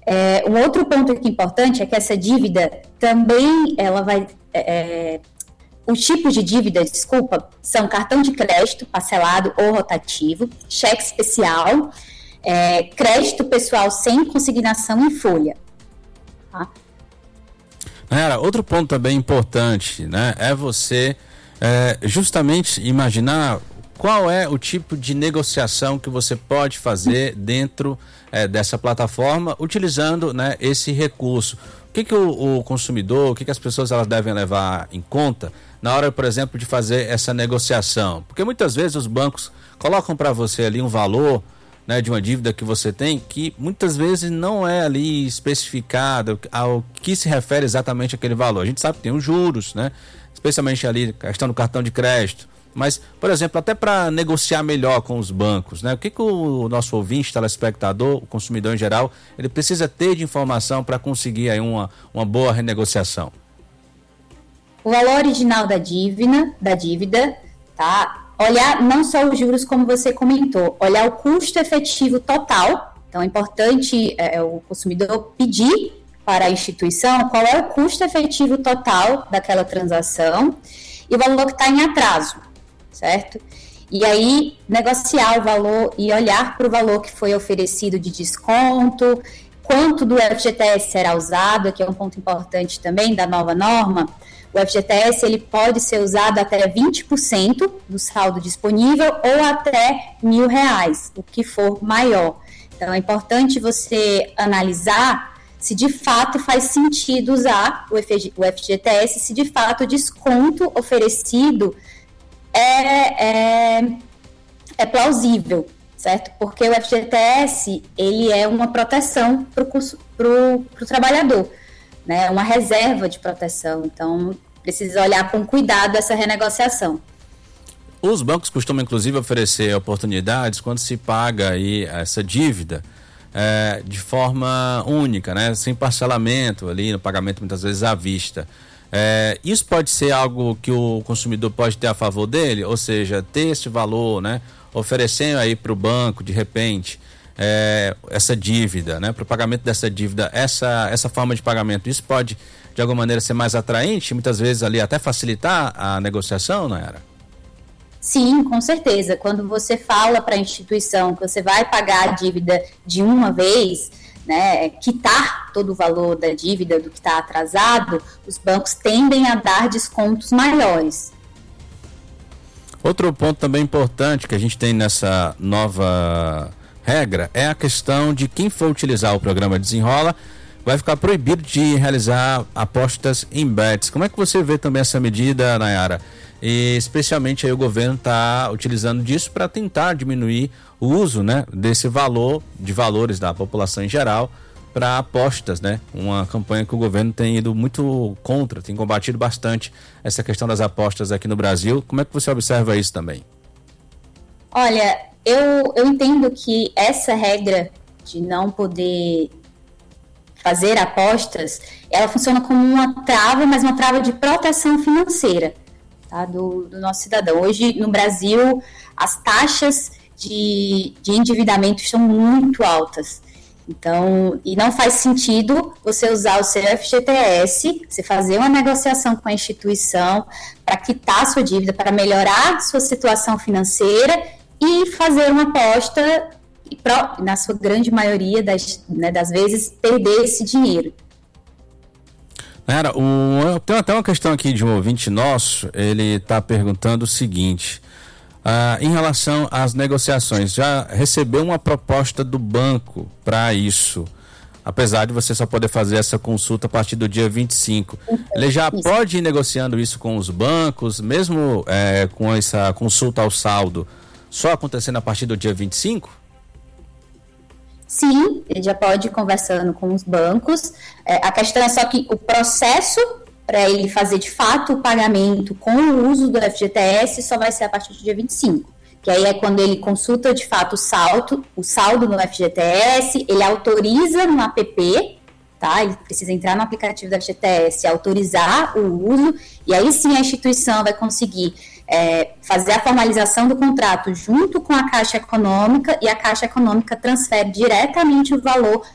Um outro ponto aqui importante é que essa dívida também, ela vai... os tipos de dívida, são cartão de crédito parcelado ou rotativo, cheque especial, crédito pessoal sem consignação em folha. Tá? Nayara, outro ponto também importante, né, é você justamente imaginar qual é o tipo de negociação que você pode fazer dentro dessa plataforma, utilizando, né, esse recurso. O que o consumidor, o que as pessoas elas devem levar em conta na hora, por exemplo, de fazer essa negociação? Porque muitas vezes os bancos colocam para você ali um valor, né, de uma dívida que você tem, que muitas vezes não é ali especificado ao que se refere exatamente aquele valor. A gente sabe que tem os juros, né, especialmente ali a questão do cartão de crédito. Mas, por exemplo, até para negociar melhor com os bancos, né? O que o nosso ouvinte, telespectador, o consumidor em geral, ele precisa ter de informação para conseguir aí uma boa renegociação? O valor original da dívida, tá? Olhar não só os juros, como você comentou, olhar o custo efetivo total. Então, é importante o consumidor pedir para a instituição qual é o custo efetivo total daquela transação e o valor que está em atraso. Certo? E aí, negociar o valor e olhar para o valor que foi oferecido de desconto, quanto do FGTS será usado, que é um ponto importante também da nova norma. O FGTS ele pode ser usado até 20% do saldo disponível ou até R$1.000, o que for maior. Então, é importante você analisar se de fato faz sentido usar o FGTS, se de fato o desconto oferecido é plausível, certo? Porque o FGTS, ele é uma proteção para o trabalhador, né? Uma reserva de proteção, então precisa olhar com cuidado essa renegociação. Os bancos costumam, inclusive, oferecer oportunidades quando se paga aí essa dívida de forma única, né? Sem parcelamento ali, no pagamento muitas vezes à vista. Isso pode ser algo que o consumidor pode ter a favor dele, ou seja, ter esse valor, né, oferecendo aí para o banco de repente essa dívida, né, para o pagamento dessa dívida, essa forma de pagamento. Isso pode de alguma maneira ser mais atraente, muitas vezes ali até facilitar a negociação, Nayara? Sim, com certeza. Quando você fala para a instituição que você vai pagar a dívida de uma vez, né, quitar todo o valor da dívida do que está atrasado, os bancos tendem a dar descontos maiores. Outro ponto também importante que a gente tem nessa nova regra é a questão de quem for utilizar o programa Desenrola vai ficar proibido de realizar apostas em bets. Como é que você vê também essa medida, Nayara? E especialmente aí o governo está utilizando disso para tentar diminuir o uso, né, desse valores da população em geral para apostas, né? Uma campanha que o governo tem ido muito contra, tem combatido bastante essa questão das apostas aqui no Brasil. Como é que você observa isso também? Olha, eu entendo que essa regra de não poder fazer apostas, ela funciona como uma trava, mas uma trava de proteção financeira, tá, do nosso cidadão. Hoje, no Brasil, as taxas de endividamento estão muito altas. Então, e não faz sentido você usar o seu FGTS, você fazer uma negociação com a instituição para quitar a sua dívida, para melhorar a sua situação financeira e fazer uma aposta e, na sua grande maioria das vezes, perder esse dinheiro. Nayara, tem até uma questão aqui de um ouvinte nosso, ele está perguntando o seguinte: em relação às negociações, já recebeu uma proposta do banco para isso, apesar de você só poder fazer essa consulta a partir do dia 25. Ele já pode ir negociando isso com os bancos, mesmo com essa consulta ao saldo, só acontecendo a partir do dia 25? Sim, ele já pode ir conversando com os bancos. A questão é só que o processo para ele fazer de fato o pagamento com o uso do FGTS só vai ser a partir do dia 25. Que aí é quando ele consulta de fato o saldo no FGTS, ele autoriza no app, tá? Ele precisa entrar no aplicativo do FGTS, autorizar o uso, e aí sim a instituição vai conseguir fazer a formalização do contrato junto com a Caixa Econômica, e a Caixa Econômica transfere diretamente o valor